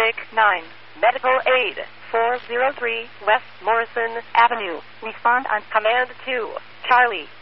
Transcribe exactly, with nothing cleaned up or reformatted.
Pacific nine. Medical aid. four oh three West Morrison Avenue. Respond on Command two. Charlie.